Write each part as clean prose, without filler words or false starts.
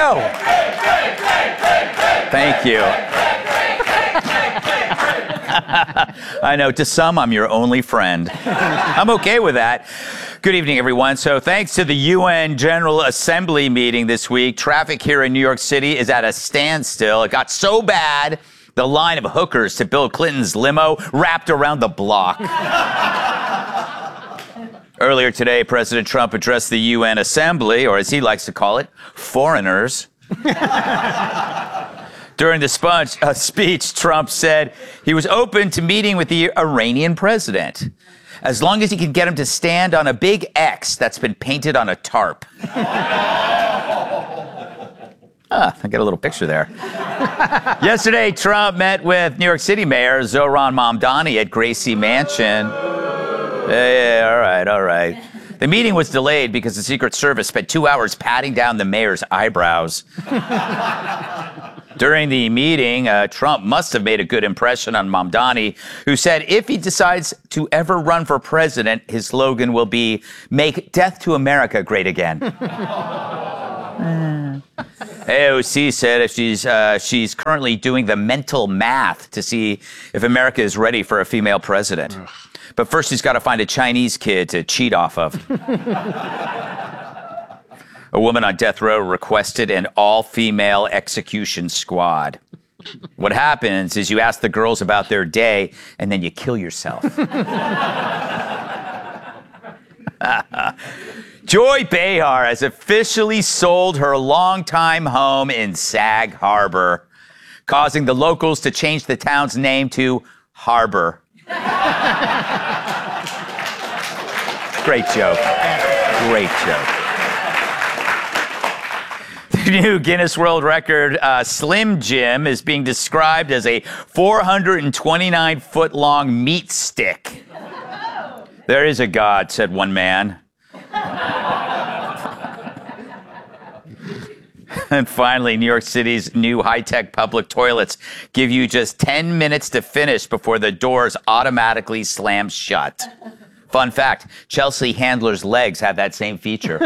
go. Thank you. I know, to some, I'm your only friend. I'm okay with that. Good evening, everyone. So thanks to the UN General Assembly meeting this week, traffic here in New York City is at a standstill. It got so bad, the line of hookers to Bill Clinton's limo wrapped around the block. Earlier today, President Trump addressed the UN Assembly, or as he likes to call it, foreigners. During the speech, Trump said he was open to meeting with the Iranian president, as long as he could get him to stand on a big X that's been painted on a tarp. I got a little picture there. Yesterday, Trump met with New York City Mayor Zohran Mamdani at Gracie Mansion. Yeah, all right. The meeting was delayed because the Secret Service spent 2 hours patting down the mayor's eyebrows. During the meeting, Trump must have made a good impression on Mamdani, who said if he decides to ever run for president, his slogan will be, "Make death to America great again." AOC said if she's currently doing the mental math to see if America is ready for a female president. But first, she's got to find a Chinese kid to cheat off of. A woman on death row requested an all-female execution squad. What happens is you ask the girls about their day, and then you kill yourself. Joy Behar has officially sold her longtime home in Sag Harbor, causing the locals to change the town's name to Harbor. Great joke. Great joke. The new Guinness World Record Slim Jim is being described as a 429-foot-long meat stick. There is a God, said one man. And finally, New York City's new high-tech public toilets give you just 10 minutes to finish before the doors automatically slam shut. Fun fact, Chelsea Handler's legs have that same feature.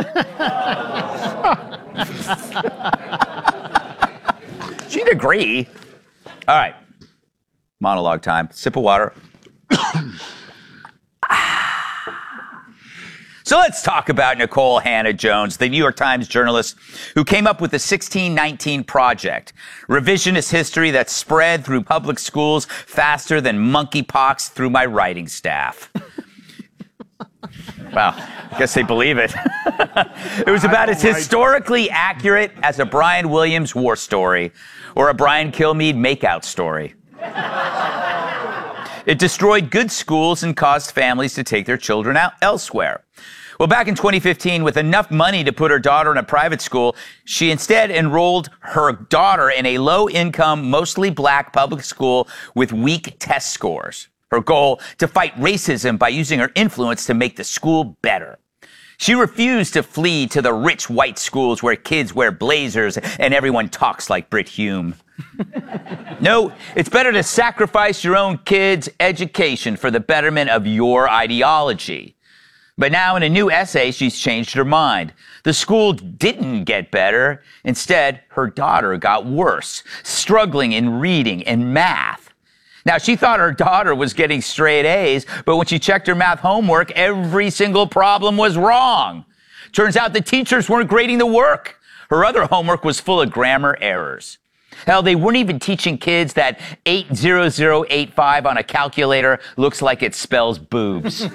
She'd agree. All right. Monologue time. Sip of water. So let's talk about Nicole Hannah-Jones, the New York Times journalist who came up with the 1619 Project, revisionist history that spread through public schools faster than monkeypox through my writing staff. Wow, I guess they believe it. It was about as historically accurate as a Brian Williams war story or a Brian Kilmeade makeout story. It destroyed good schools and caused families to take their children out elsewhere. Well, back in 2015, with enough money to put her daughter in a private school, she instead enrolled her daughter in a low-income, mostly black public school with weak test scores. Her goal, to fight racism by using her influence to make the school better. She refused to flee to the rich white schools where kids wear blazers and everyone talks like Brit Hume. No, it's better to sacrifice your own kids' education for the betterment of your ideology. But now in a new essay, she's changed her mind. The school didn't get better. Instead, her daughter got worse, struggling in reading and math. Now, she thought her daughter was getting straight A's, but when she checked her math homework, every single problem was wrong. Turns out the teachers weren't grading the work. Her other homework was full of grammar errors. Hell, they weren't even teaching kids that 80085 on a calculator looks like it spells boobs.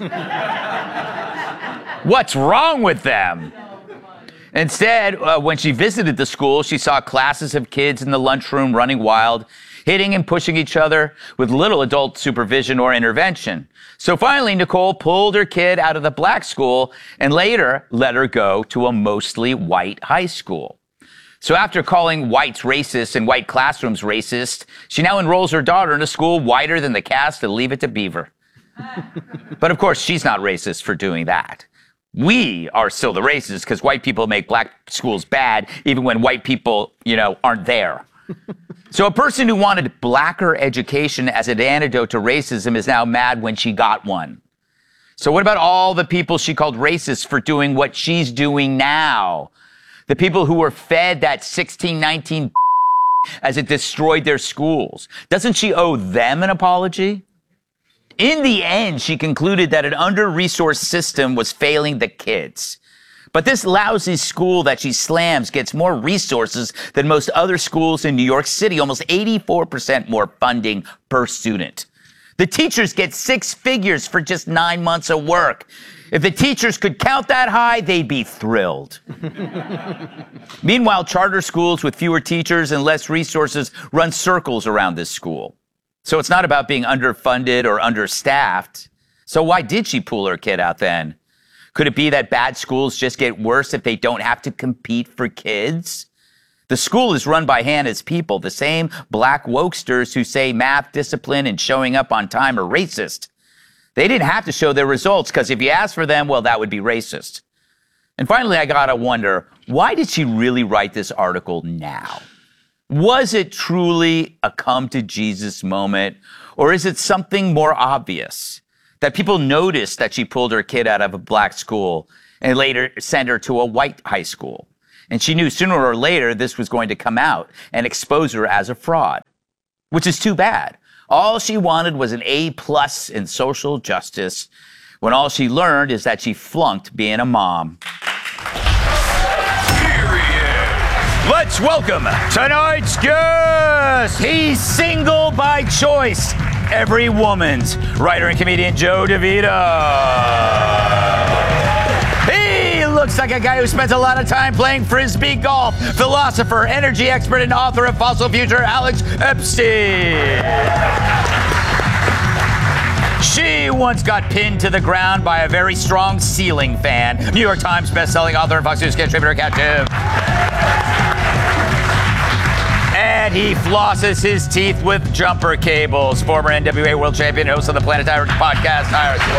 What's wrong with them? Instead, when she visited the school, she saw classes of kids in the lunchroom running wild, hitting and pushing each other with little adult supervision or intervention. So finally, Nicole pulled her kid out of the black school and later let her go to a mostly white high school. So after calling whites racist and white classrooms racist, she now enrolls her daughter in a school whiter than the cast of Leave It to Beaver. But of course, she's not racist for doing that. We are still the racists because white people make black schools bad even when white people, aren't there. So a person who wanted blacker education as an antidote to racism is now mad when she got one. So what about all the people she called racist for doing what she's doing now? The people who were fed that 1619 as it destroyed their schools. Doesn't she owe them an apology? In the end, she concluded that an under-resourced system was failing the kids. But this lousy school that she slams gets more resources than most other schools in New York City, almost 84% more funding per student. The teachers get 6 figures for just 9 months of work. If the teachers could count that high, they'd be thrilled. Meanwhile, charter schools with fewer teachers and less resources run circles around this school. So it's not about being underfunded or understaffed. So why did she pull her kid out then? Could it be that bad schools just get worse if they don't have to compete for kids? The school is run by Hannah's people, the same black wokesters who say math, discipline, and showing up on time are racist. They didn't have to show their results because if you ask for them, well, that would be racist. And finally, I gotta wonder, why did she really write this article now? Was it truly a come to Jesus moment, or is it something more obvious? That people noticed that she pulled her kid out of a black school and later sent her to a white high school. And she knew sooner or later this was going to come out and expose her as a fraud, which is too bad. All she wanted was an A+ in social justice, when all she learned is that she flunked being a mom. Let's welcome tonight's guest. He's single by choice. Every woman's writer and comedian Joe DeVito. He looks like a guy who spends a lot of time playing frisbee golf. Philosopher, energy expert, and author of Fossil Future, Alex Epstein. She once got pinned to the ground by a very strong ceiling fan. New York Times bestselling author and Fox News contributor, Kat Timm. And he flosses his teeth with jumper cables. Former NWA world champion, host of the Planet Tyrant podcast.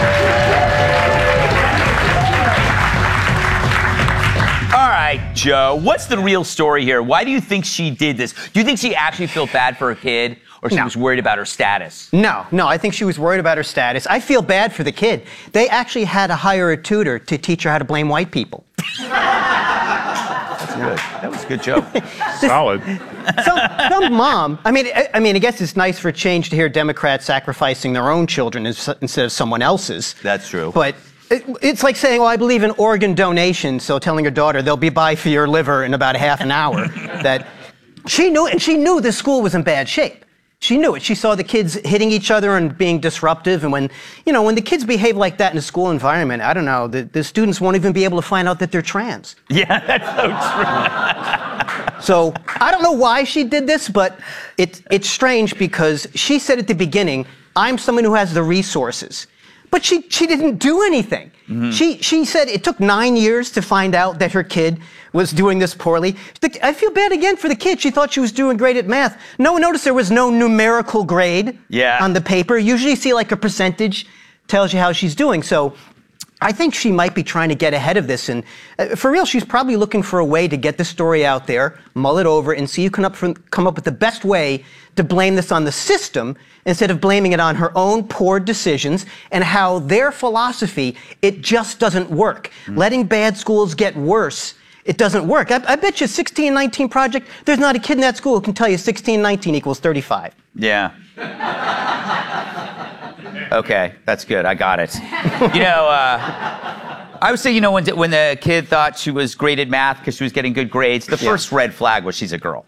All right, Joe, what's the real story here? Why do you think she did this? Do you think she actually felt bad for her kid, or she was worried about her status? No, I think she was worried about her status. I feel bad for the kid. They actually had to hire a tutor to teach her how to blame white people. That's good. That was a good joke. Solid. Some mom, I mean, I guess it's nice for change to hear Democrats sacrificing their own children instead of someone else's. That's true. But it's like saying, well, I believe in organ donation, so telling your daughter they'll be by for your liver in about half an hour. That she knew, and she knew the school was in bad shape. She knew it. She saw the kids hitting each other and being disruptive. And when the kids behave like that in a school environment, I don't know, the students won't even be able to find out that they're trans. Yeah, that's so true. So I don't know why she did this, but it's strange because she said at the beginning, I'm someone who has the resources. But she didn't do anything. Mm-hmm. She said it took 9 years to find out that her kid was doing this poorly. I feel bad again for the kid. She thought she was doing great at math. No one noticed there was no numerical grade on the paper. Usually you see like a percentage tells you how she's doing. So I think she might be trying to get ahead of this. And for real, she's probably looking for a way to get the story out there, mull it over, and see who can come up with the best way to blame this on the system instead of blaming it on her own poor decisions and how their philosophy, it just doesn't work. Letting bad schools get worse, it doesn't work. I bet you 1619 Project, there's not a kid in that school who can tell you 1619 equals 35. Yeah. Okay, that's good. I got it. I would say, when the kid thought she was great at math because she was getting good grades, the first red flag was she's a girl.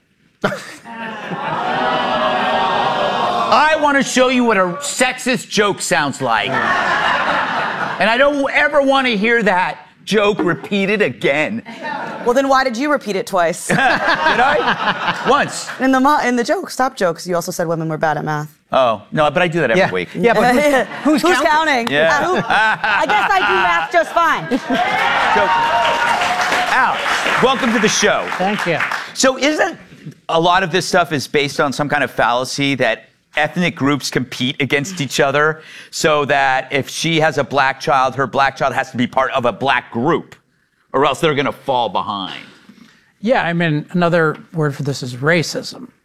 I want to show you what a sexist joke sounds like. And I don't ever want to hear that joke repeated again. Well, then why did you repeat it twice? Did I? Once. In the joke, stop jokes, you also said women were bad at math. Oh, no, but I do that every week. Yeah, but who's counting? Yeah. I guess I do math just fine. So, Al, welcome to the show. Thank you. So isn't a lot of this stuff is based on some kind of fallacy that ethnic groups compete against each other so that if she has a black child, her black child has to be part of a black group or else they're going to fall behind? Yeah, another word for this is racism.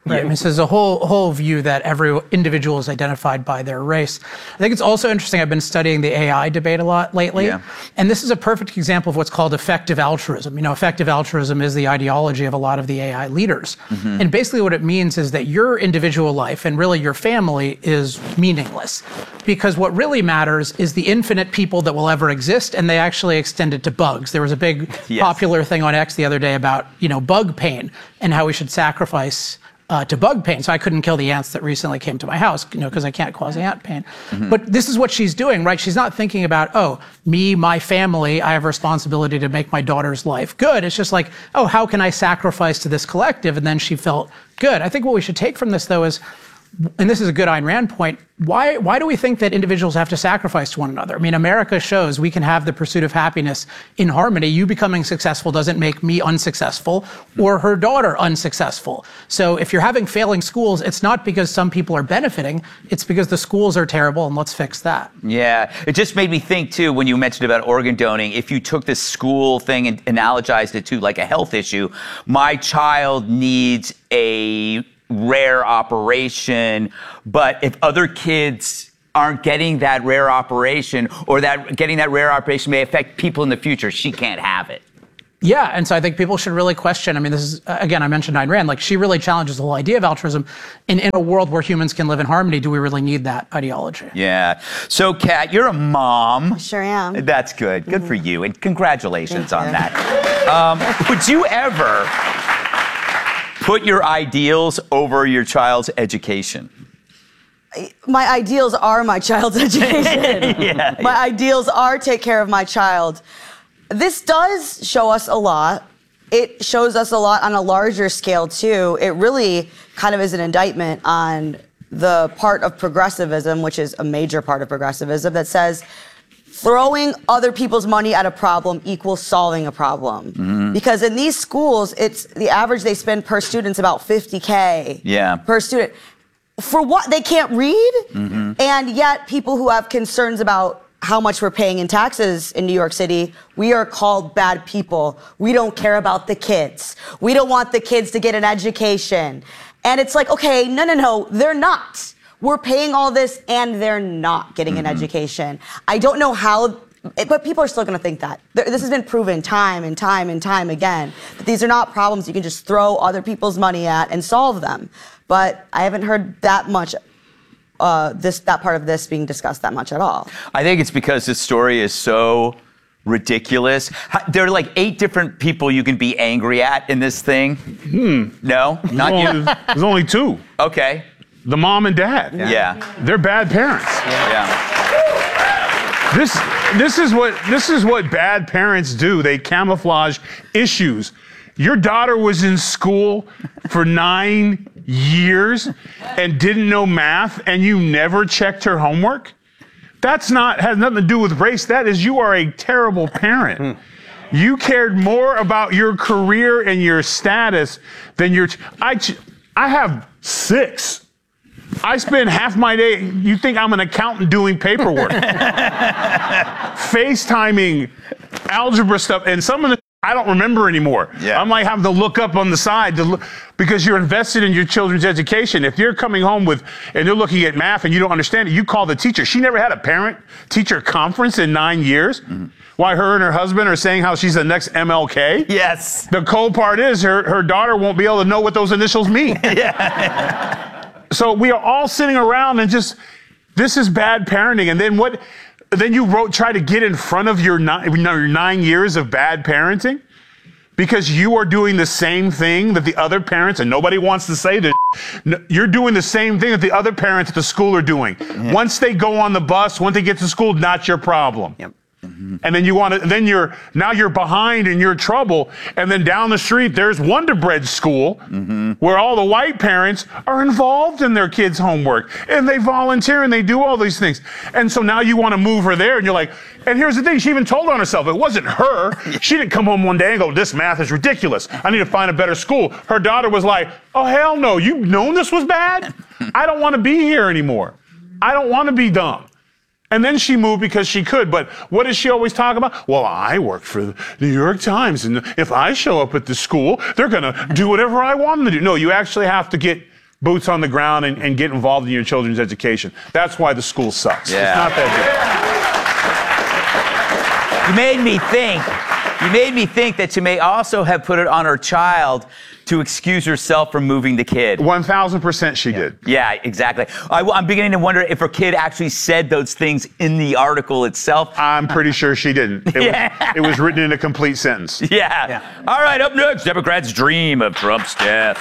Right. I mean, so there's a whole view that every individual is identified by their race. I think it's also interesting. I've been studying the AI debate a lot lately, and this is a perfect example of what's called effective altruism. Effective altruism is the ideology of a lot of the AI leaders, and basically what it means is that your individual life and really your family is meaningless, because what really matters is the infinite people that will ever exist, and they actually extend it to bugs. There was a big popular thing on X the other day about bug pain and how we should sacrifice to bug pain. So I couldn't kill the ants that recently came to my house, because I can't cause ant pain. But this is what she's doing, right? She's not thinking about, oh, me, my family, I have a responsibility to make my daughter's life good. It's just like, oh, how can I sacrifice to this collective? And then she felt good. I think what we should take from this, though, is, and this is a good Ayn Rand point, why do we think that individuals have to sacrifice to one another? I mean, America shows we can have the pursuit of happiness in harmony. You becoming successful doesn't make me unsuccessful or her daughter unsuccessful. So if you're having failing schools, it's not because some people are benefiting, it's because the schools are terrible, and let's fix that. Yeah, it just made me think, too, when you mentioned about organ donating, if you took this school thing and analogized it to like a health issue, my child needs a rare operation, but if other kids aren't getting that rare operation, or that getting that rare operation may affect people in the future, she can't have it. Yeah, and so I think people should really question. I mean, this is, again, I mentioned Ayn Rand, like she really challenges the whole idea of altruism. In a world where humans can live in harmony, do we really need that ideology? Yeah. So, Kat, you're a mom. I sure am. That's good. Good for you, and congratulations on that. Would you ever put your ideals over your child's education? My ideals are my child's education. My ideals are take care of my child. This does show us a lot. It shows us a lot on a larger scale, too. It really kind of is an indictment on the part of progressivism, which is a major part of progressivism, that says throwing other people's money at a problem equals solving a problem. Because in these schools, it's the average they spend per student is about $50K per student. For what? They can't read? And yet people who have concerns about how much we're paying in taxes in New York City, we are called bad people. We don't care about the kids. We don't want the kids to get an education. And it's like, okay, no, they're not. We're paying all this and they're not getting an education. I don't know how, but people are still going to think that. This has been proven time and time and time again, that these are not problems you can just throw other people's money at and solve them. But I haven't heard that much, that part of this being discussed that much at all. I think it's because this story is so ridiculous. There are like 8 different people you can be angry at in this thing. No, not you. There's only 2. Okay. The mom and dad. They're bad parents. This is what bad parents do. They camouflage issues. Your daughter was in school for 9 years and didn't know math, and you never checked her homework? Has nothing to do with race. That is, you are a terrible parent. You cared more about your career and your status than your. I have 6. I spend half my day, you think I'm an accountant doing paperwork, FaceTiming algebra stuff, and some of the I don't remember anymore. I'm like having to look up on the side because you're invested in your children's education. If you're coming home and they're looking at math and you don't understand it, you call the teacher. She never had a parent-teacher conference in 9 years. Why her and her husband are saying how she's the next MLK. Yes. The cold part is her daughter won't be able to know what those initials mean. So we are all sitting around and this is bad parenting. And then what? Then you try to get in front of your 9 years of bad parenting because you are doing the same thing that the other parents, and nobody wants to say this, you're doing the same thing that the other parents at the school are doing. Once they go on the bus, once they get to school, not your problem. And then now you're behind and you're trouble. And then down the street, there's Wonder Bread School, where all the white parents are involved in their kids' homework and they volunteer and they do all these things. And so now you want to move her there, and you're like, and here's the thing, she even told on herself, it wasn't her. She didn't come home one day and go, this math is ridiculous. I need to find a better school. Her daughter was like, oh, hell no, you've known this was bad? I don't want to be here anymore. I don't want to be dumb. And then she moved because she could. But what does she always talk about? Well, I work for the New York Times, and if I show up at the school, they're going to do whatever I want them to do. No, you actually have to get boots on the ground and get involved in your children's education. That's why the school sucks. Yeah. It's not that You made me think that she may also have put it on her child to excuse herself from moving the kid. 1,000% she did. Yeah, exactly. I'm beginning to wonder if her kid actually said those things in the article itself. I'm pretty sure she didn't. It was written in a complete sentence. Yeah. All right, up next, Democrats' dream of Trump's death.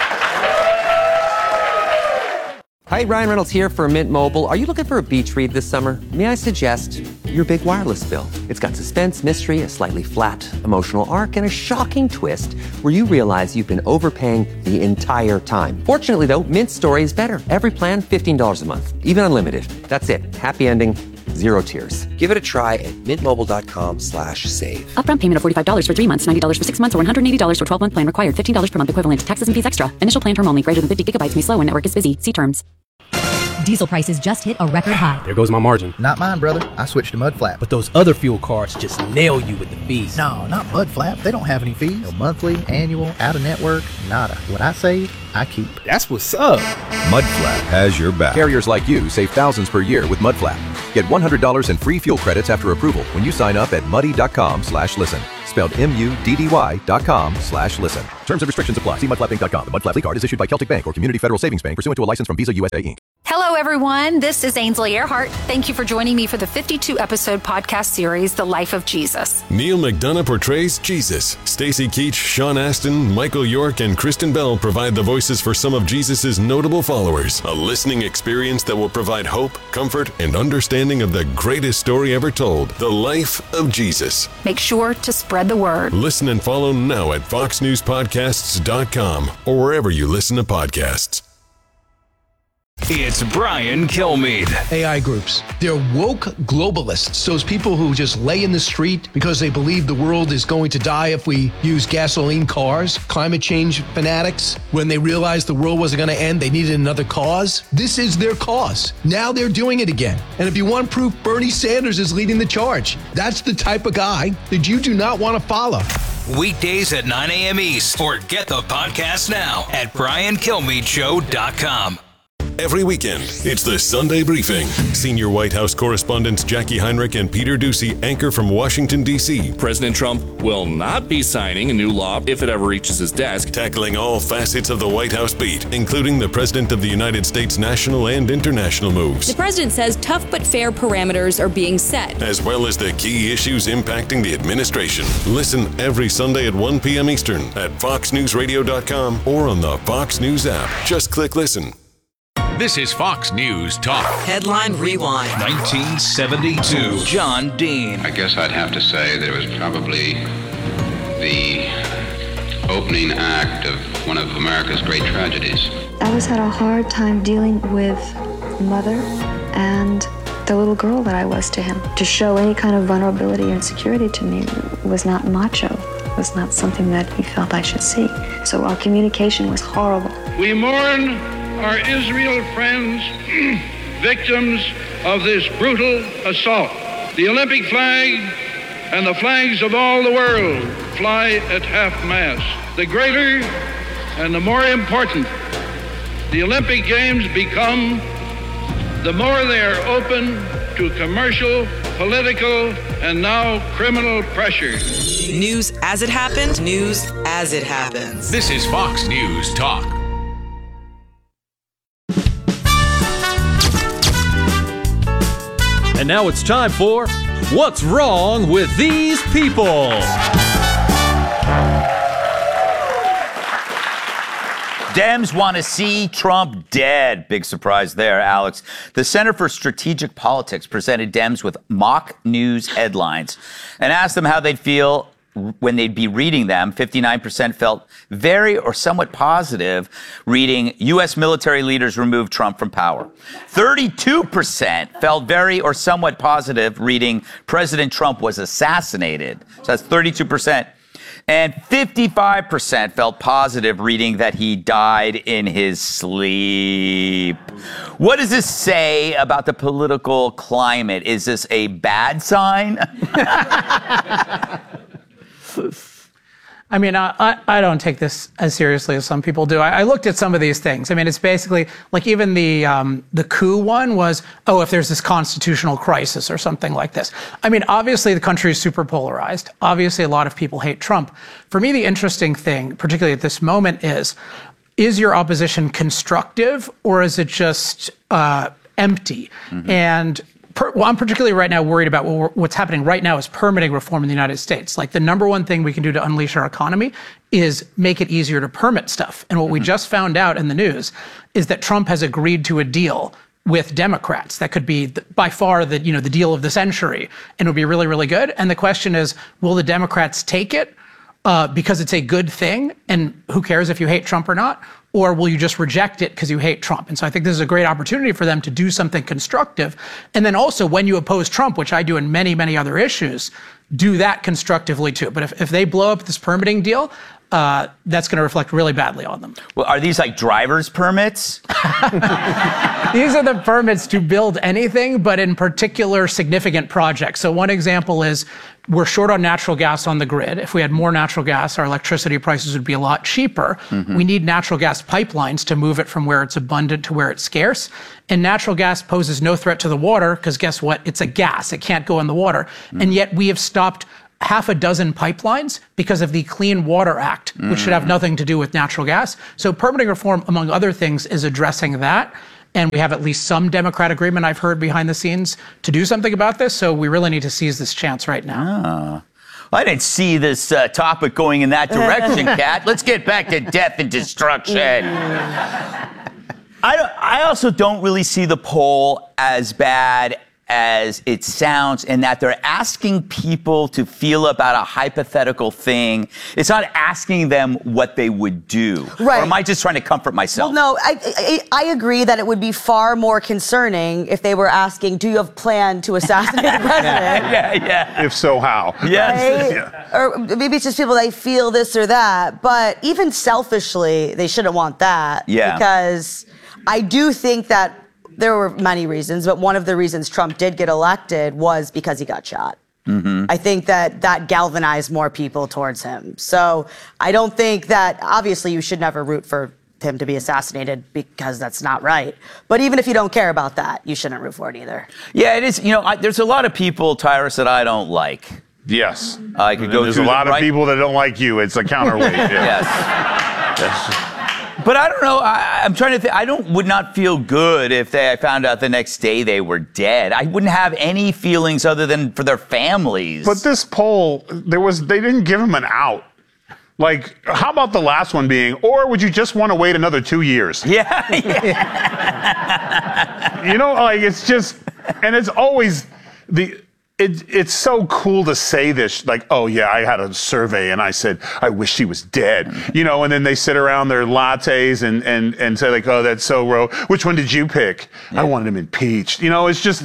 Hi, Ryan Reynolds here for Mint Mobile. Are you looking for a beach read this summer? May I suggest your big wireless bill? It's got suspense, mystery, a slightly flat, emotional arc, and a shocking twist where you realize you've been overpaying the entire time. Fortunately, though, Mint's story is better. Every plan, $15 a month, even unlimited. That's it. Happy ending. Zero tears. Give it a try at mintmobile.com/save. Upfront payment of $45 for 3 months, $90 for 6 months, or $180 for 12-month plan required. $15 per month equivalent. Taxes and fees extra. Initial plan term only. Greater than 50 gigabytes may slow when network is busy. See terms. Diesel prices just hit a record high. There goes my margin. Not mine, brother. I switched to Mudflap. But those other fuel cards just nail you with the fees. No, not Mudflap. They don't have any fees. No monthly, annual, out-of-network, nada. What I save, I keep. That's what's up. Mudflap has your back. Carriers like you save thousands per year with Mudflap. Get $100 in free fuel credits after approval when you sign up at muddy.com/listen. Spelled MUDDY.com/listen. Terms and restrictions apply. See mudflappinc.com. The Mudflap card is issued by Celtic Bank or Community Federal Savings Bank pursuant to a license from Visa USA Inc. Hello, everyone. This is Ainsley Earhart. Thank you for joining me for the 52-episode podcast series, The Life of Jesus. Neil McDonough portrays Jesus. Stacy Keach, Sean Astin, Michael York, and Kristen Bell provide the voices for some of Jesus' notable followers. A listening experience that will provide hope, comfort, and understanding of the greatest story ever told, The Life of Jesus. Make sure to spread the word. Listen and follow now at foxnewspodcasts.com or wherever you listen to podcasts. It's Brian Kilmeade. AI groups. They're woke globalists. Those people who just lay in the street because they believe the world is going to die if we use gasoline cars. Climate change fanatics. When they realized the world wasn't going to end, they needed another cause. This is their cause. Now they're doing it again. And if you want proof, Bernie Sanders is leading the charge. That's the type of guy that you do not want to follow. Weekdays at 9 a.m. East. Or get the podcast now at briankilmeadshow.com. Every weekend, it's the Sunday Briefing. Senior White House correspondents Jackie Heinrich and Peter Doocy anchor from Washington, D.C. President Trump will not be signing a new law if it ever reaches his desk. Tackling all facets of the White House beat, including the President of the United States' national and international moves. The president says tough but fair parameters are being set, as well as the key issues impacting the administration. Listen every Sunday at 1 p.m. Eastern at foxnewsradio.com or on the Fox News app. Just click listen. This is Fox News Talk. Headline Rewind. 1972. John Dean. I guess I'd have to say that it was probably the opening act of one of America's great tragedies. I always had a hard time dealing with Mother and the little girl that I was to him. To show any kind of vulnerability or insecurity to me was not macho. It was not something that he felt I should see. So our communication was horrible. We mourn our Israel friends, victims of this brutal assault. The Olympic flag and the flags of all the world fly at half-mast. The greater and the more important the Olympic Games become, the more they are open to commercial, political, and now criminal pressure. News as it happened, news as it happens. This is Fox News Talk. And now it's time for What's Wrong with These People? Dems want to see Trump dead. Big surprise there, Alex. The Center for Strategic Politics presented Dems with mock news headlines and asked them how they'd feel when they'd be reading them. 59% felt very or somewhat positive reading U.S. military leaders remove Trump from power. 32% felt very or somewhat positive reading President Trump was assassinated. So that's 32%. And 55% felt positive reading that he died in his sleep. What does this say about the political climate? Is this a bad sign? I mean, I don't take this as seriously as some people do. I looked at some of these things. I mean, it's basically like even the coup one was, if there's this constitutional crisis or something like this. I mean, obviously the country is super polarized. Obviously a lot of people hate Trump. For me, the interesting thing, particularly at this moment, is your opposition constructive or is it just empty? Mm-hmm. And I'm particularly right now worried about what's happening right now is permitting reform in the United States. Like the number one thing we can do to unleash our economy is make it easier to permit stuff. And what we just found out in the news is that Trump has agreed to a deal with Democrats that could be by far the deal of the century and it would be really, really good. And the question is, will the Democrats take it because it's a good thing? And who cares if you hate Trump or not? Or will you just reject it because you hate Trump? And so I think this is a great opportunity for them to do something constructive. And then also when you oppose Trump, which I do in many, many other issues, do that constructively too. But if they blow up this permitting deal, that's going to reflect really badly on them. Well, are these like driver's permits? These are the permits to build anything, but in particular significant projects. So one example is we're short on natural gas on the grid. If we had more natural gas, our electricity prices would be a lot cheaper. Mm-hmm. We need natural gas pipelines to move it from where it's abundant to where it's scarce. And natural gas poses no threat to the water because guess what? It's a gas. It can't go in the water. Mm-hmm. And yet we have stopped half a dozen pipelines because of the Clean Water Act, which should have nothing to do with natural gas. So permitting reform, among other things, is addressing that. And we have at least some Democrat agreement I've heard behind the scenes to do something about this. So we really need to seize this chance right now. Well, I didn't see this topic going in that direction, Kat. Let's get back to death and destruction. I also don't really see the poll as bad as it sounds in that they're asking people to feel about a hypothetical thing. It's not asking them what they would do. Right. Or am I just trying to comfort myself? Well, no, I agree that it would be far more concerning if they were asking, do you have a plan to assassinate the president? Yeah. If so, how? Yes. Right? Yeah. Or maybe it's just people that feel this or that. But even selfishly, they shouldn't want that. Yeah. Because I do think that there were many reasons, but one of the reasons Trump did get elected was because he got shot. Mm-hmm. I think that galvanized more people towards him. So I don't think that, obviously, you should never root for him to be assassinated because that's not right. But even if you don't care about that, you shouldn't root for it either. Yeah, it is. There's a lot of people, Tyrus, that I don't like. Yes. I could go There's through a lot of people that don't like you. It's a counterweight. Yes. But I don't know. I'm trying to think. I would not feel good if I found out the next day they were dead. I wouldn't have any feelings other than for their families. But this poll, they didn't give him an out. Like, how about the last one being, or would you just want to wait another 2 years? Yeah. It's just, and it's always It's so cool to say this, like, oh yeah, I had a survey and I said, I wish she was dead, and then they sit around their lattes and say like, oh, that's so row. Which one did you pick? Yeah. I wanted him impeached. It's just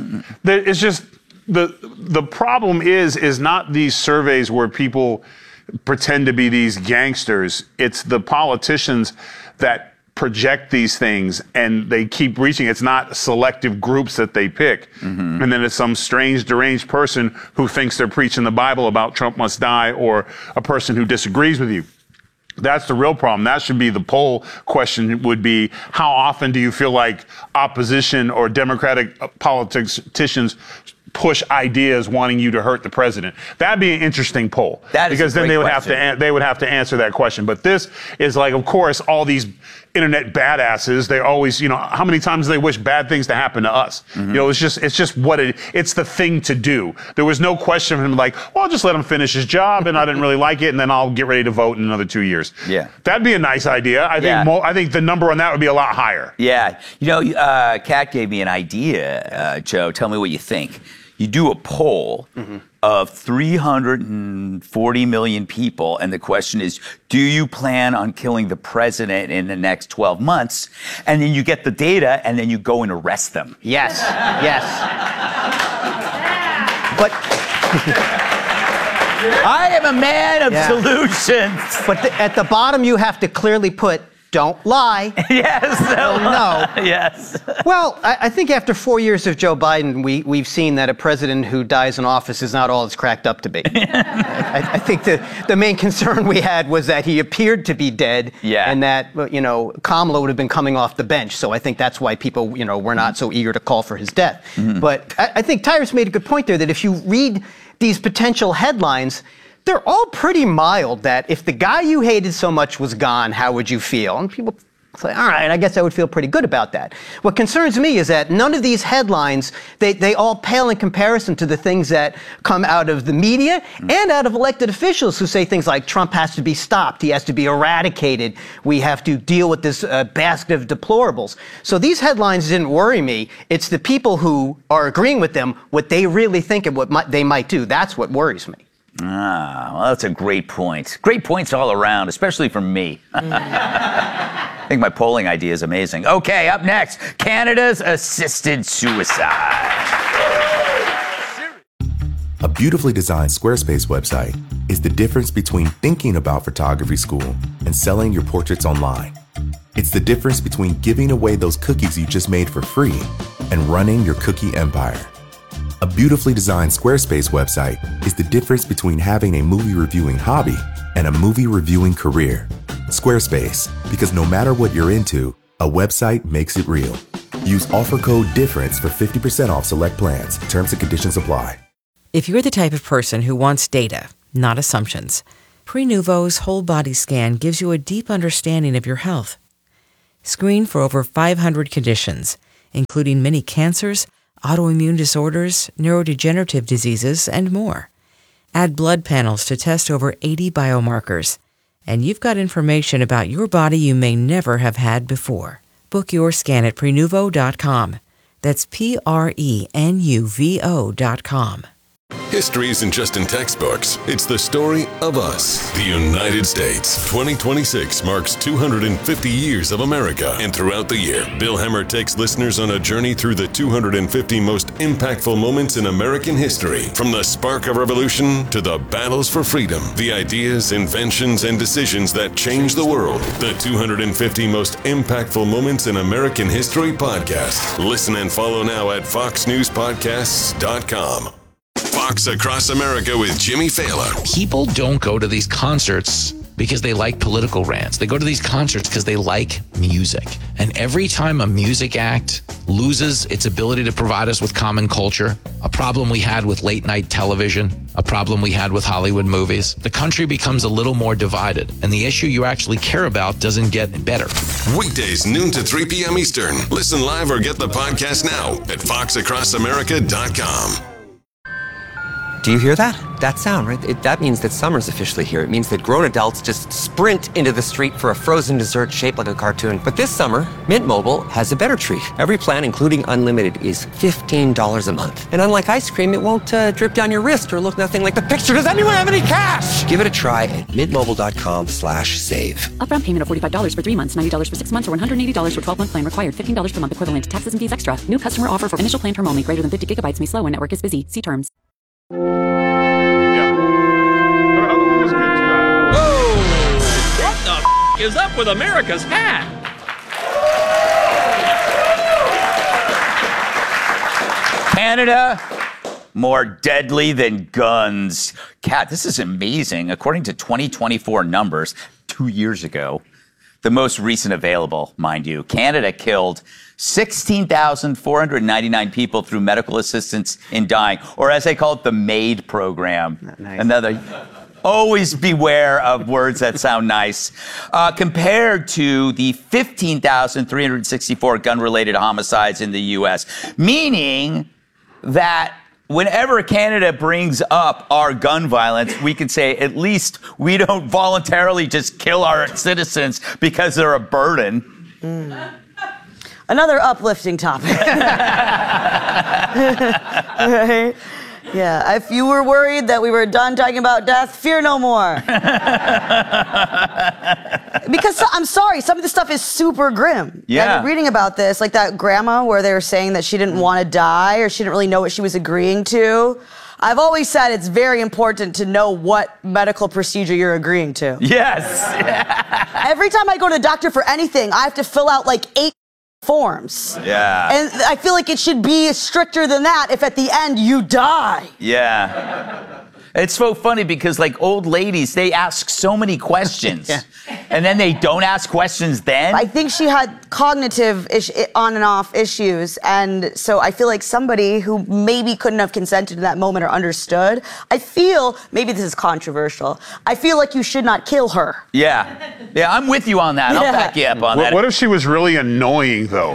the problem is not these surveys where people pretend to be these gangsters. It's the politicians that project these things and they keep reaching. It's not selective groups that they pick. Mm-hmm. And then it's some strange, deranged person who thinks they're preaching the Bible about Trump must die, or a person who disagrees with you. That's the real problem. That should be the poll question, would be, how often do you feel like opposition or Democratic politicians push ideas wanting you to hurt the president? That'd be an interesting poll. Because then they would have to answer that question. But this is like, of course, all these internet badasses, they always, how many times do they wish bad things to happen to us? Mm-hmm. It's just it's the thing to do. There was no question of him like, well, I'll just let him finish his job and I didn't really like it and then I'll get ready to vote in another 2 years. Yeah. That'd be a nice idea. I think the number on that would be a lot higher. Yeah. Kat gave me an idea, Joe. Tell me what you think. You do a poll of 340 million people, and the question is, do you plan on killing the president in the next 12 months? And then you get the data, and then you go and arrest them. Yes. But I am a man of solutions. But at the bottom, you have to clearly put Don't lie. Yes. No. Yes. Well, I think after 4 years of Joe Biden, we've seen that a president who dies in office is not all it's cracked up to be. I think the main concern we had was that he appeared to be dead, and that Kamala would have been coming off the bench. So I think that's why people were not so eager to call for his death. But I think Tyrus made a good point there that if you read these potential headlines, they're all pretty mild. That if the guy you hated so much was gone, how would you feel? And people say, all right, I guess I would feel pretty good about that. What concerns me is that none of these headlines, they all pale in comparison to the things that come out of the media and out of elected officials who say things like Trump has to be stopped, he has to be eradicated, we have to deal with this basket of deplorables. So these headlines didn't worry me. It's the people who are agreeing with them, what they really think and what they might do. That's what worries me. Well, that's a great point. Great points all around, especially from me. I think my polling idea is amazing. Okay, up next, Canada's assisted suicide. A beautifully designed Squarespace website is the difference between thinking about photography school and selling your portraits online. It's the difference between giving away those cookies you just made for free and running your cookie empire. A beautifully designed Squarespace website is the difference between having a movie reviewing hobby and a movie reviewing career. Squarespace, because no matter what you're into, a website makes it real. Use offer code DIFFERENCE for 50% off select plans. Terms and conditions apply. If you're the type of person who wants data, not assumptions, Prenuvo's whole body scan gives you a deep understanding of your health. Screen for over 500 conditions, including many cancers, autoimmune disorders, neurodegenerative diseases, and more. Add blood panels to test over 80 biomarkers. And you've got information about your body you may never have had before. Book your scan at Prenuvo.com. That's Prenuvo.com. History isn't just in textbooks. It's the story of us, the United States. 2026 marks 250 years of America. And throughout the year, Bill Hemmer takes listeners on a journey through the 250 most impactful moments in American history. From the spark of revolution to the battles for freedom, the ideas, inventions, and decisions that changed the world. The 250 most impactful moments in American history podcast. Listen and follow now at foxnewspodcasts.com. Fox Across America with Jimmy Fallon. People don't go to these concerts because they like political rants. They go to these concerts because they like music. And every time a music act loses its ability to provide us with common culture, a problem we had with late night television, a problem we had with Hollywood movies, the country becomes a little more divided. And the issue you actually care about doesn't get better. Weekdays, noon to 3 p.m. Eastern. Listen live or get the podcast now at foxacrossamerica.com. Do you hear that? That sound, right? That means that summer's officially here. It means that grown adults just sprint into the street for a frozen dessert shaped like a cartoon. But this summer, Mint Mobile has a better treat. Every plan, including unlimited, is $15 a month. And unlike ice cream, it won't drip down your wrist or look nothing like the picture. Does anyone have any cash? Give it a try at mintmobile.com/save. Upfront payment of $45 for 3 months, $90 for 6 months, or $180 for 12-month plan required. $15 per month equivalent. Taxes and fees extra. New customer offer for initial plan term only. Greater than 50 gigabytes may slow when network is busy. See terms. Is up with America's hat? Canada, more deadly than guns. Kat, this is amazing. According to 2024 numbers, 2 years ago, the most recent available, mind you, Canada killed 16,499 people through medical assistance in dying, or as they call it, the MAID program. Nice. Another. Always beware of words that sound nice. Compared to the 15,364 gun-related homicides in the U.S., meaning that whenever Canada brings up our gun violence, we can say at least we don't voluntarily just kill our citizens because they're a burden. Another uplifting topic. Right? Yeah, if you were worried that we were done talking about death, fear no more. Because I'm sorry, some of this stuff is super grim. Yeah. I've been reading about this, like that grandma where they were saying that she didn't want to die or she didn't really know what she was agreeing to. I've always said it's very important to know what medical procedure you're agreeing to. Yes. Every time I go to the doctor for anything, I have to fill out like 8 forms. Yeah. And I feel like it should be stricter than that if at the end you die. Yeah. It's so funny because like old ladies, they ask so many questions. Yeah. And then they don't ask questions then. I think she had cognitive on and off issues. And so I feel like somebody who maybe couldn't have consented in that moment or understood, I feel, maybe this is controversial, I feel like you should not kill her. Yeah. Yeah, I'm with you on that. I'll back you up on that. What if she was really annoying though?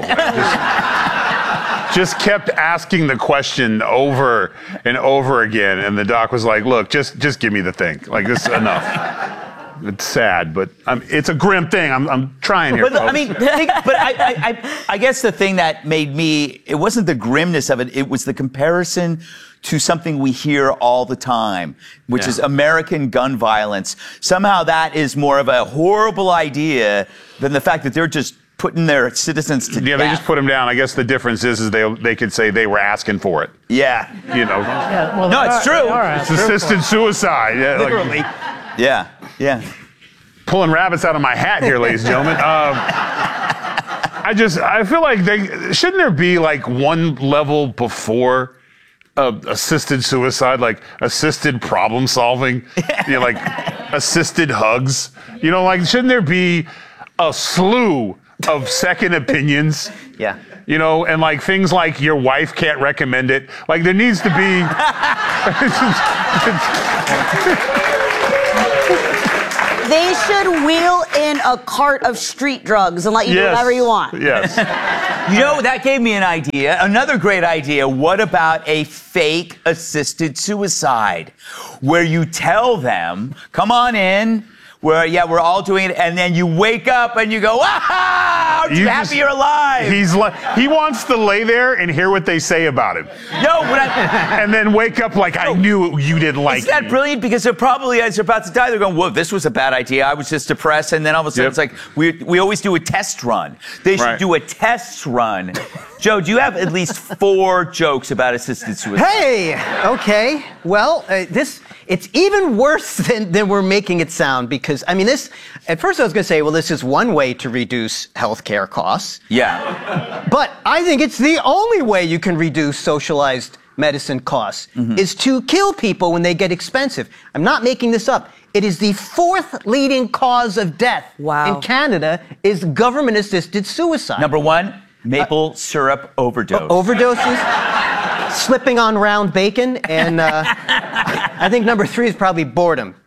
Just kept asking the question over and over again, and the doc was like, "Look, just give me the thing. Like, this is enough." It's sad, but it's a grim thing. I'm trying here. But folks. I mean, I guess the thing that made me, it wasn't the grimness of it. It was the comparison to something we hear all the time, which is American gun violence. Somehow that is more of a horrible idea than the fact that they're just putting their citizens to death. Yeah, they just put them down. I guess the difference is they could say they were asking for it. Yeah. You know. Yeah, well, no, it's true. It's assisted suicide. Yeah, literally. Yeah. Pulling rabbits out of my hat here, ladies and gentlemen. I feel like shouldn't there be like one level before assisted suicide, like assisted problem solving, like assisted hugs. Like shouldn't there be a slew of second opinions? Yeah. And like things like your wife can't recommend it. Like there needs to be. They should wheel in a cart of street drugs and let you do whatever you want. Yes. That gave me an idea. Another great idea. What about a fake assisted suicide where you tell them, come on in, we're all doing it, and then you wake up and you go, aren't you happy you're alive? He wants to lay there and hear what they say about him. No, and then wake up like, I knew you didn't like me. Isn't that brilliant? Because they're probably, as they're about to die, they're going, whoa, this was a bad idea. I was just depressed. And then all of a sudden it's like, we always do a test run. They should do a test run. Joe, do you have at least 4 jokes about assisted suicide? Hey, okay. Well, it's even worse than we're making it sound because, at first I was going to say, well, this is one way to reduce healthcare costs. Yeah. But I think it's the only way you can reduce socialized medicine costs is to kill people when they get expensive. I'm not making this up. It is the 4th leading cause of death in Canada is government-assisted suicide. Number 1, maple syrup overdose. Overdoses, slipping on round bacon, and I think number 3 is probably boredom.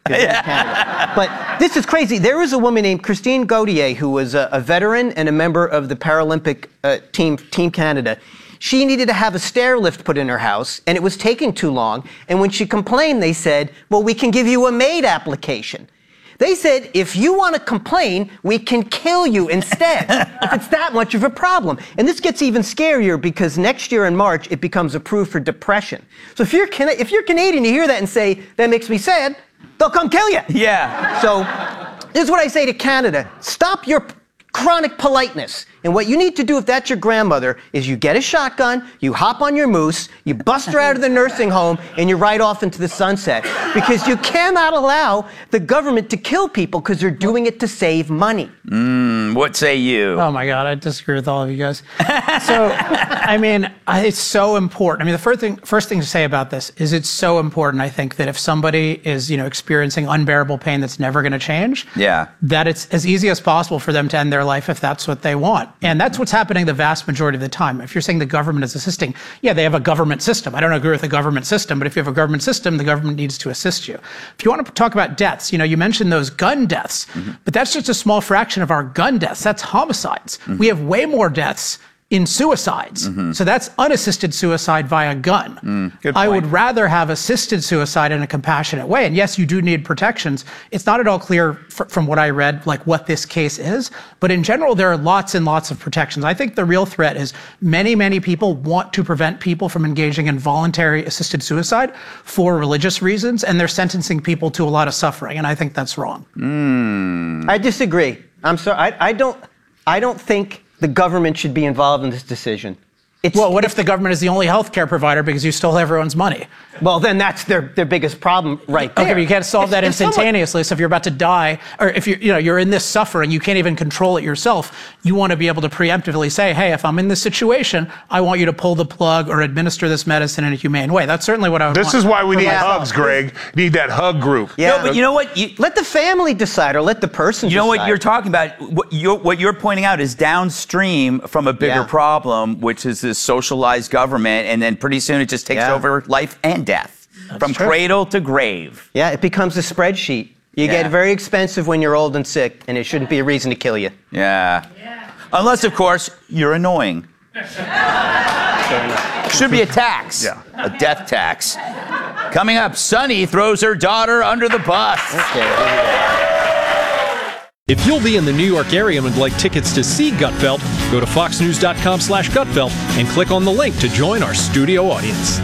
But this is crazy. There was a woman named Christine Gauthier who was a veteran and a member of the Paralympic Team Canada. She needed to have a stair lift put in her house, and it was taking too long. And when she complained, they said, well, we can give you a MAID application. They said, if you want to complain, we can kill you instead, if it's that much of a problem. And this gets even scarier because next year in March, it becomes approved for depression. So if you're Canadian, you hear that and say, that makes me sad, they'll come kill you. Yeah. So this is what I say to Canada. Stop your chronic politeness. And what you need to do if that's your grandmother is you get a shotgun, you hop on your moose, you bust her out of the nursing home, and you ride off into the sunset. Because you cannot allow the government to kill people because they're doing it to save money. What say you? Oh my God, I disagree with all of you guys. So, it's so important. The first thing to say about this is it's so important, I think, that if somebody is, experiencing unbearable pain that's never going to change, that it's as easy as possible for them to end their life if that's what they want. And that's what's happening the vast majority of the time. If you're saying the government is assisting, they have a government system. I don't agree with the government system, but if you have a government system, the government needs to assist you. If you want to talk about deaths, you mentioned those gun deaths, but that's just a small fraction of our gun deaths. That's homicides. We have way more deaths in suicides. So that's unassisted suicide via gun. Good point. I would rather have assisted suicide in a compassionate way. And yes, you do need protections. It's not at all clear from what I read, like what this case is. But in general, there are lots and lots of protections. I think the real threat is many, many people want to prevent people from engaging in voluntary assisted suicide for religious reasons. And they're sentencing people to a lot of suffering. And I think that's wrong. I disagree. I'm sorry. I don't think the government should be involved in this decision. Well, what if the government is the only healthcare provider because you stole everyone's money? Well, then that's their biggest problem right there. Okay, but you can't solve that instantaneously. So if you're about to die, or if you're in this suffering, you can't even control it yourself. You want to be able to preemptively say, hey, if I'm in this situation, I want you to pull the plug or administer this medicine in a humane way. That's certainly what I would want. This is why we need hugs, Greg. Need that hug group. Yeah. No, but you know what? Let the family decide, or let the person decide. You know what you're talking about? What you're pointing out is downstream from a bigger problem, which is this socialized government, and then pretty soon it just takes over life and death. From cradle to grave. Yeah, it becomes a spreadsheet. You get very expensive when you're old and sick, and it shouldn't be a reason to kill you. Yeah. Unless, of course, you're annoying. Should be a tax. Yeah. A death tax. Coming up, Sunny throws her daughter under the bus. If you'll be in the New York area and would like tickets to see Gutfeld, go to foxnews.com/Gutfeld and click on the link to join our studio audience.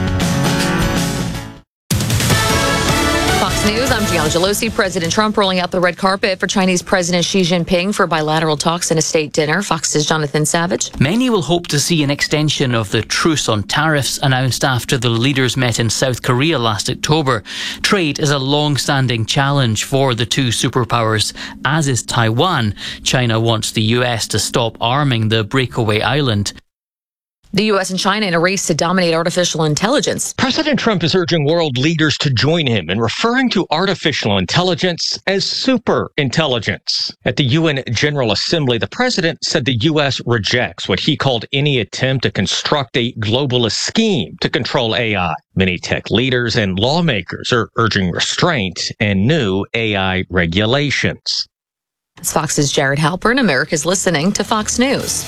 Fox News, I'm Gianna Gelosi. President Trump rolling out the red carpet for Chinese President Xi Jinping for bilateral talks and a state dinner. Fox's Jonathan Savage. Many will hope to see an extension of the truce on tariffs announced after the leaders met in South Korea last October. Trade is a long-standing challenge for the two superpowers, as is Taiwan. China wants the US to stop arming the breakaway island. The U.S. and China in a race to dominate artificial intelligence. President Trump is urging world leaders to join him in referring to artificial intelligence as super intelligence. At the UN General Assembly, the president said the U.S. rejects what he called any attempt to construct a globalist scheme to control AI. Many tech leaders and lawmakers are urging restraint and new AI regulations. It's Fox's Jared Halpern. America's listening to Fox News.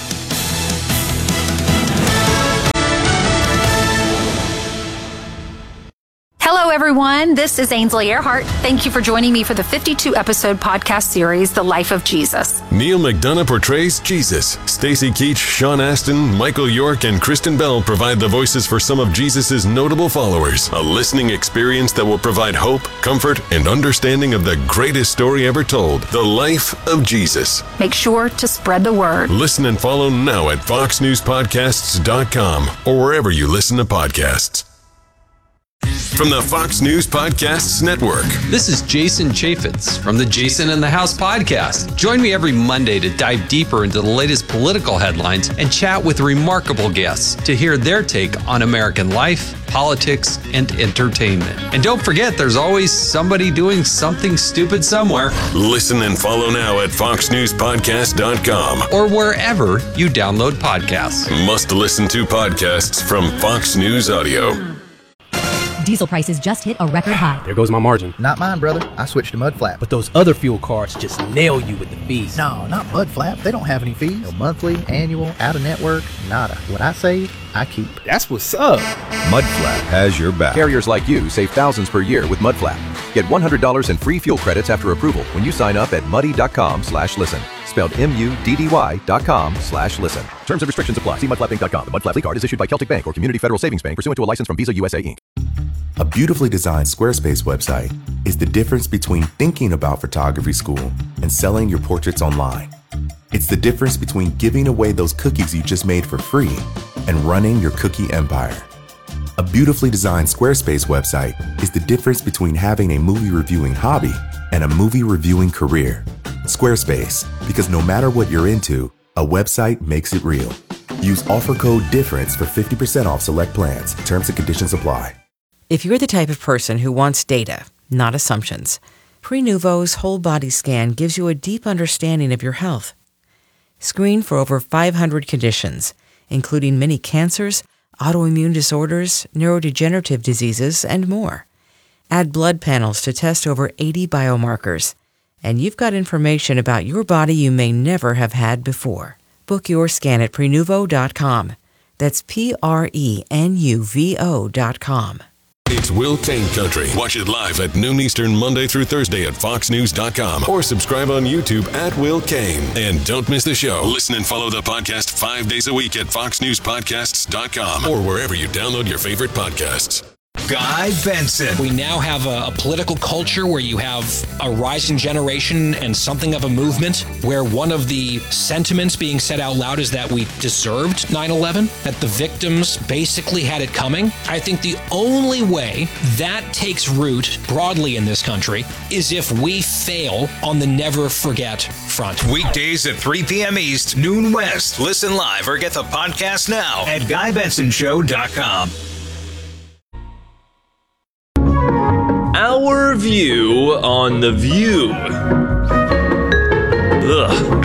Hello, everyone. This is Ainsley Earhart. Thank you for joining me for the 52-episode podcast series, The Life of Jesus. Neil McDonough portrays Jesus. Stacy Keach, Sean Astin, Michael York, and Kristen Bell provide the voices for some of Jesus' notable followers. A listening experience that will provide hope, comfort, and understanding of the greatest story ever told, The Life of Jesus. Make sure to spread the word. Listen and follow now at foxnewspodcasts.com or wherever you listen to podcasts. From the Fox News Podcasts Network. This is Jason Chaffetz from the Jason in the House podcast. Join me every Monday to dive deeper into the latest political headlines and chat with remarkable guests to hear their take on American life, politics, and entertainment. And don't forget, there's always somebody doing something stupid somewhere. Listen and follow now at foxnewspodcast.com or wherever you download podcasts. Must listen to podcasts from Fox News Audio. Diesel prices just hit a record high. There goes my margin. Not mine, brother. I switched to Mudflap. But those other fuel cards just nail you with the fees. No, not Mudflap. They don't have any fees. No monthly, annual, out-of-network, nada. What I save, I keep. That's what's up. Mudflap has your back. Carriers like you save thousands per year with Mudflap. Get $100 in free fuel credits after approval when you sign up at muddy.com/listen. Spelled MUDDY.com/listen. Terms and restrictions apply. See mudflappinc.com. The Mudflap card is issued by Celtic Bank or Community Federal Savings Bank pursuant to a license from Visa USA Inc. A beautifully designed Squarespace website is the difference between thinking about photography school and selling your portraits online. It's the difference between giving away those cookies you just made for free and running your cookie empire. A beautifully designed Squarespace website is the difference between having a movie reviewing hobby and a movie reviewing career. Squarespace, because no matter what you're into, a website makes it real. Use offer code DIFFERENCE for 50% off select plans. Terms and conditions apply. If you're the type of person who wants data, not assumptions, Prenuvo's whole body scan gives you a deep understanding of your health. Screen for over 500 conditions, including many cancers, autoimmune disorders, neurodegenerative diseases, and more. Add blood panels to test over 80 biomarkers, and you've got information about your body you may never have had before. Book your scan at Prenuvo.com. That's Prenuvo.com. It's Will Kane Country. Watch it live at noon Eastern Monday through Thursday at foxnews.com or subscribe on YouTube at Will Kane. And don't miss the show. Listen and follow the podcast 5 days a week at foxnewspodcasts.com or wherever you download your favorite podcasts. Guy Benson. We now have a political culture where you have a rising generation and something of a movement where one of the sentiments being said out loud is that we deserved 9/11, that the victims basically had it coming. I think the only way that takes root broadly in this country is if we fail on the never forget front. Weekdays at 3 p.m. East, noon West. Listen live or get the podcast now at GuyBensonShow.com. Our view on The View. Ugh.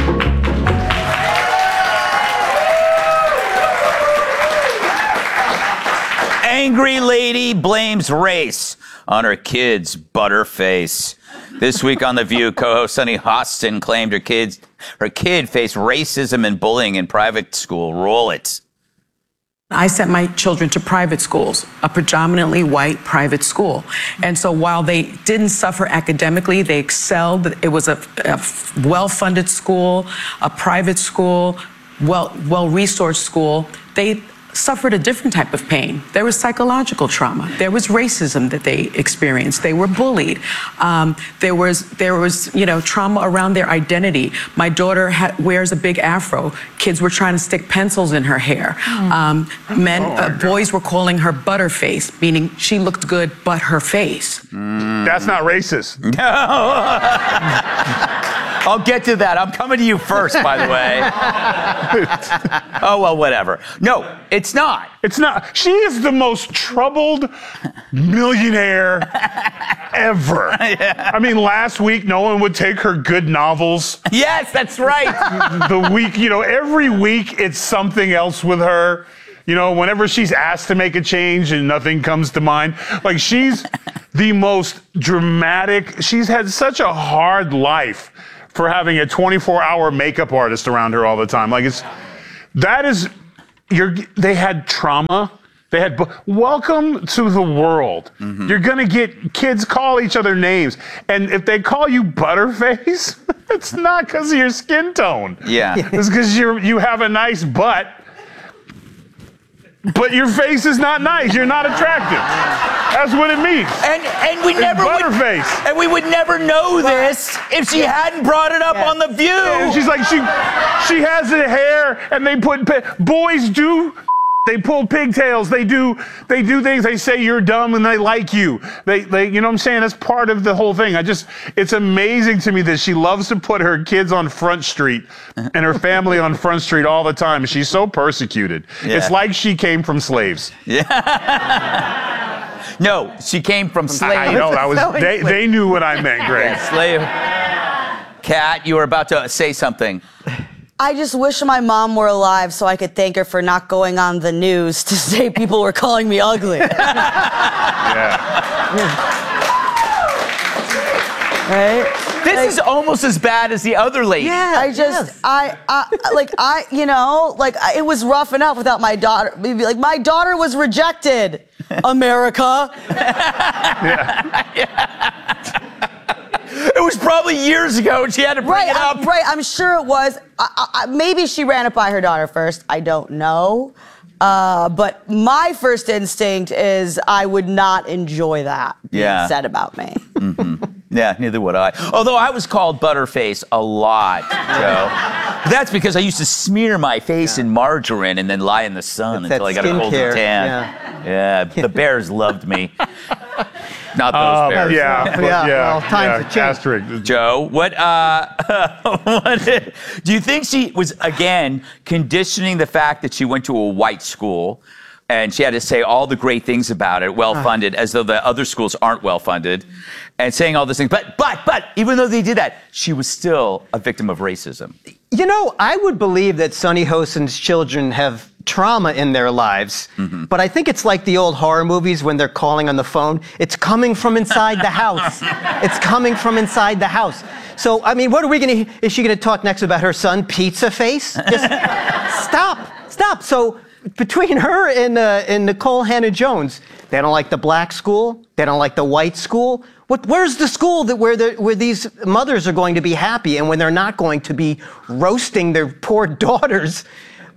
Angry lady blames race on her kid's butterface. This week on The View, co-host Sunny Hostin claimed her kid faced racism and bullying in private school. Roll it. I sent my children to private schools, a predominantly white private school. And so while they didn't suffer academically, they excelled. It was a well-funded school, a private school, well-resourced school. They suffered a different type of pain. There was psychological trauma. There was racism that they experienced. They were bullied. There was trauma around their identity. My daughter wears a big afro. Kids were trying to stick pencils in her hair. Boys were calling her butterface, meaning she looked good but her face. That's not racist. No. I'll get to that. I'm coming to you first, by the way. Oh, well, whatever. No, it's not. It's not. She is the most troubled millionaire ever. Yeah. I mean, last week, no one would take her good novels. Yes, that's right. Every week it's something else with her. Whenever she's asked to make a change and nothing comes to mind. Like, she's the most dramatic. She's had such a hard life for having a 24-hour makeup artist around her all the time. They had trauma. They had, welcome to the world. Mm-hmm. You're gonna get kids call each other names. And if they call you Butterface, it's not because of your skin tone. Yeah. It's because you have a nice butt, but your face is not nice. You're not attractive. That's what it means. And we never Butterface. And we would never know this if she hadn't brought it up on The View. And she's like, she has the hair, and they put boys do. They pull pigtails. They do things. They say you're dumb and they like you. They you know what I'm saying? That's part of the whole thing. It's amazing to me that she loves to put her kids on Front Street and her family on Front Street all the time. She's so persecuted. Yeah. It's like she came from slaves. Yeah. No, she came from slaves. I know. They knew what I meant, Greg. Yeah, slave. Kat, you were about to say something. I just wish my mom were alive so I could thank her for not going on the news to say people were calling me ugly. Right? This is almost as bad as the other lady. Yeah, it was rough enough without my daughter. Like, my daughter was rejected, America. It was probably years ago and she had to bring it up. Right, I'm sure it was. Maybe she ran it by her daughter first. I don't know. But my first instinct is I would not enjoy that being said about me. Mm-hmm. Yeah, neither would I. Although I was called Butterface a lot, Joe. That's because I used to smear my face in margarine and then lie in the sun until I got a golden tan. Yeah, the bears loved me. Not those bears. Times have changed. Joe, what do you think she was, again, conditioning the fact that she went to a white school and she had to say all the great things about it, well-funded, as though the other schools aren't well-funded, and saying all these things. But even though they did that, she was still a victim of racism. I would believe that Sunny Hostin's children have trauma in their lives, but I think it's like the old horror movies when they're calling on the phone. It's coming from inside the house. It's coming from inside the house. So, I mean, is she going to talk next about her son, Pizza Face? Just stop. So, between her and Nicole Hannah-Jones, they don't like the black school, they don't like the white school. Where's the school where these mothers are going to be happy and when they're not going to be roasting their poor daughters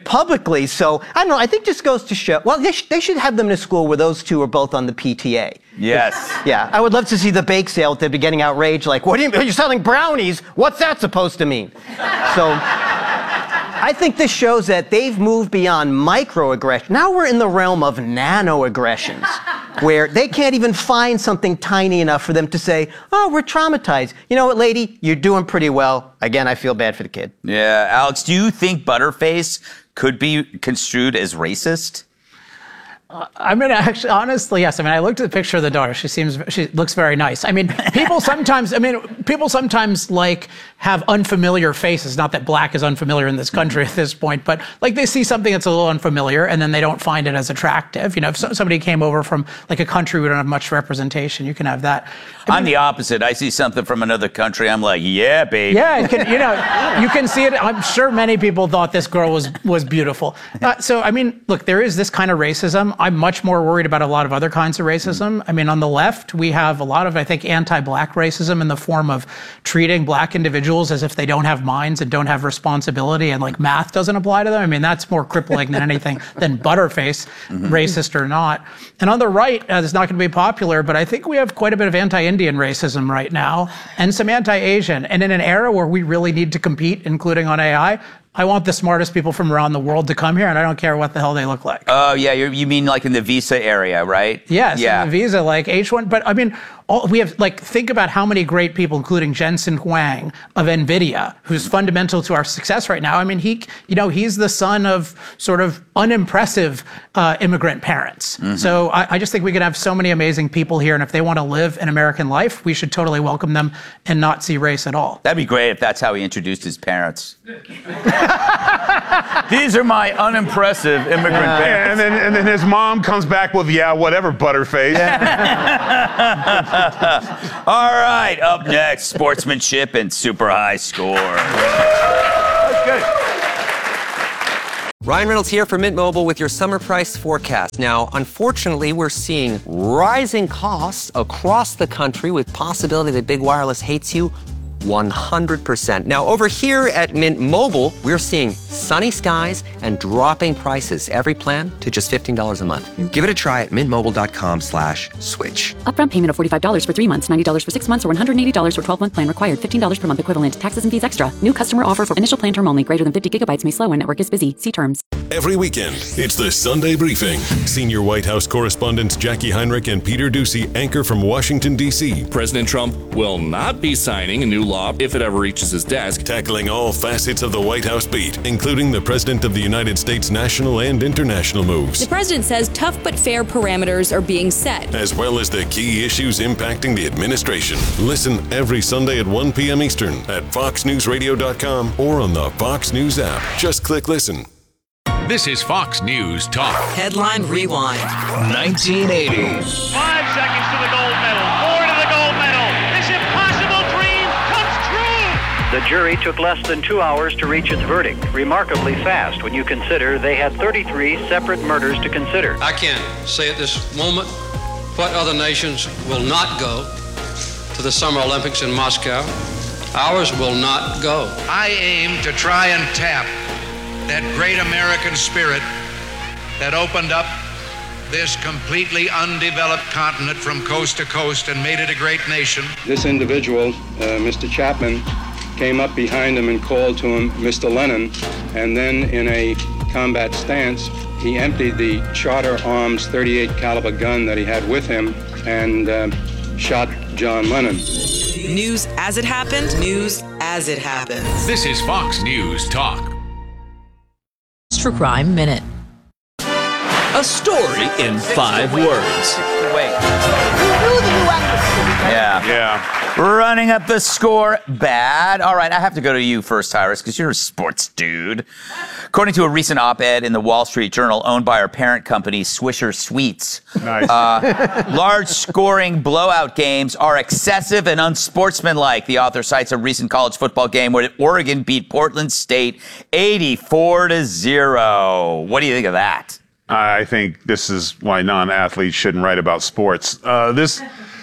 publicly. So I don't know. I think just goes to show. Well, they should have them in a school where those two are both on the PTA. Yes. Yeah, I would love to see the bake sale. They'd be getting outraged, like, "What do you mean? You're selling brownies? What's that supposed to mean?" So I think this shows that they've moved beyond microaggression. Now we're in the realm of nanoaggressions, where they can't even find something tiny enough for them to say, "Oh, we're traumatized. You know what, lady? You're doing pretty well." Again, I feel bad for the kid. Yeah, Alex, do you think Butterface could be construed as racist? I mean, actually, honestly, yes. I mean, I looked at the picture of the daughter. She looks very nice. I mean, people sometimes like have unfamiliar faces. Not that black is unfamiliar in this country at this point, but like they see something that's a little unfamiliar and then they don't find it as attractive. You know, if somebody came over from like a country we don't have much representation, you can have that. I'm the opposite. I see something from another country. I'm like, yeah, baby. Yeah, you can see it. I'm sure many people thought this girl was beautiful. So, I mean, look, there is this kind of racism. I'm much more worried about a lot of other kinds of racism. I mean, on the left, we have a lot of, I think, anti-black racism in the form of treating black individuals as if they don't have minds and don't have responsibility and like math doesn't apply to them. I mean, that's more crippling than anything than Butterface, racist or not. And on the right, it's not going to be popular, but I think we have quite a bit of anti-Indian racism right now and some anti-Asian. And in an era where we really need to compete, including on AI, I want the smartest people from around the world to come here, and I don't care what the hell they look like. Oh, yeah, you mean like in the visa area, right? Yes, yeah. In the visa, like H1. But I mean, we have, like, think about how many great people, including Jensen Huang of NVIDIA, who's fundamental to our success right now. I mean, he's the son of sort of unimpressive immigrant parents. So I just think we could have so many amazing people here, and if they want to live an American life, we should totally welcome them and not see race at all. That'd be great if that's how he introduced his parents. These are my unimpressive immigrant parents. And then his mom comes back with, yeah, whatever, Butterface. All right, up next, sportsmanship and super high score. Ryan Reynolds here for Mint Mobile with your summer price forecast. Now, unfortunately, we're seeing rising costs across the country with possibility that big wireless hates you 100%. Now, over here at Mint Mobile, we're seeing sunny skies and dropping prices. Every plan to just $15 a month. Give it a try at mintmobile.com/switch. Upfront payment of $45 for 3 months, $90 for 6 months, or $180 for 12-month plan required. $15 per month equivalent. Taxes and fees extra. New customer offer for initial plan term only. Greater than 50 gigabytes may slow when network is busy. See terms. Every weekend, it's the Sunday Briefing. Senior White House correspondents Jackie Heinrich and Peter Doocy anchor from Washington, D.C. President Trump will not be signing a new law if it ever reaches his desk. Tackling all facets of the White House beat, including the President of the United States' national and international moves. The president says tough but fair parameters are being set, as well as the key issues impacting the administration. Listen every Sunday at 1 p.m. Eastern at FoxNewsRadio.com or on the Fox News app. Just click listen. This is Fox News Talk. Headline Rewind. 1980. 5 seconds to the gold medal. 4 to the gold medal. This impossible dream comes true. The jury took less than 2 hours to reach its verdict. Remarkably fast when you consider they had 33 separate murders to consider. I can say at this moment what other nations will not go to the Summer Olympics in Moscow. Ours will not go. I aim to try and tap that great American spirit that opened up this completely undeveloped continent from coast to coast and made it a great nation. This individual, Mr. Chapman, came up behind him and called to him, Mr. Lennon, and then in a combat stance, he emptied the Charter Arms .38 caliber gun that he had with him and shot John Lennon. News as it happened, news as it happens. This is Fox News Talk. True Crime Minute. A story in 5 words. Yeah. Running up the score bad. All right, I have to go to you first, Tyrus, because you're a sports dude. According to a recent op-ed in the Wall Street Journal owned by our parent company, Swisher Sweets, large scoring blowout games are excessive and unsportsmanlike. The author cites a recent college football game where Oregon beat Portland State 84-0. What do you think of that? I think this is why non-athletes shouldn't write about sports.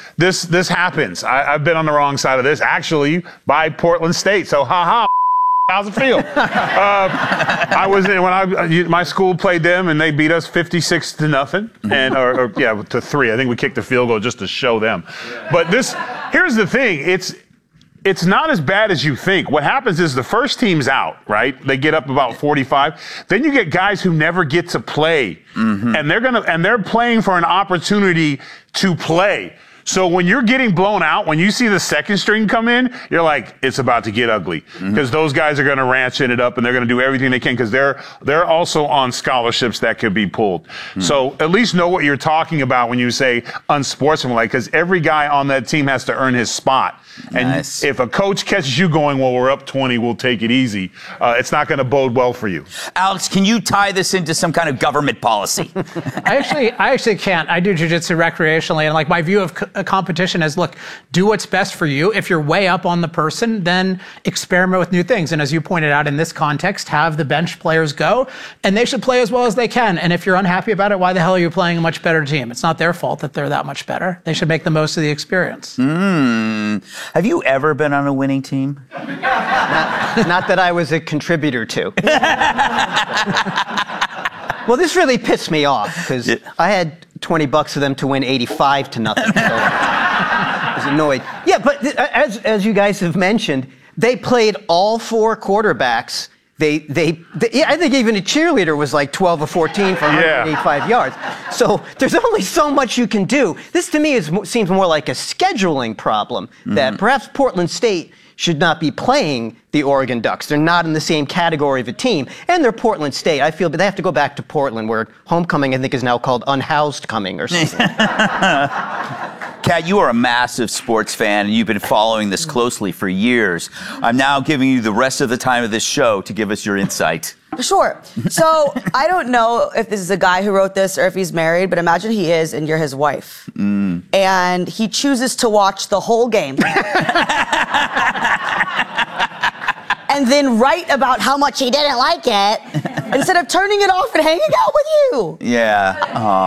This happens. I've been on the wrong side of this, actually, by Portland State. So, how's it feel? I was in when my school played them and they beat us 56-0, and or to 3. I think we kicked the field goal just to show them. But here's the thing. It's not as bad as you think. What happens is the first team's out, right? They get up about 45. Then you get guys who never get to play, and they're playing for an opportunity to play. So when you're getting blown out, when you see the second string come in, you're like, it's about to get ugly, because those guys are going to ranch it up and they're going to do everything they can, because they're also on scholarships that could be pulled. So at least know what you're talking about when you say unsportsmanlike, because every guy on that team has to earn his spot. And if a coach catches you going, well, we're up 20, we'll take it easy, it's not going to bode well for you. Alex, can you tie this into some kind of government policy? I actually can't. I do jiu-jitsu recreationally, and like my view of competition is, look, do what's best for you. If you're way up on the person, then experiment with new things. And as you pointed out in this context, have the bench players go, and they should play as well as they can. And if you're unhappy about it, why the hell are you playing a much better team? It's not their fault that they're that much better. They should make the most of the experience. Have you ever been on a winning team? Not that I was a contributor to. Well, this really pissed me off, because I had $20 for them to win 85-0. So I was annoyed. Yeah, but as you guys have mentioned, they played all 4 quarterbacks. I think even a cheerleader was like 12 or 14 for 185 yards. So there's only so much you can do. This to me seems more like a scheduling problem, that perhaps Portland State should not be playing the Oregon Ducks. They're not in the same category of a team, and they're Portland State. I feel, but they have to go back to Portland, where homecoming, I think, is now called unhoused coming or something. Kat, you are a massive sports fan, and you've been following this closely for years. I'm now giving you the rest of the time of this show to give us your insight. Sure. So I don't know if this is a guy who wrote this or if he's married, but imagine he is and you're his wife. And he chooses to watch the whole game. And then write about how much he didn't like it instead of turning it off and hanging out with you. Yeah.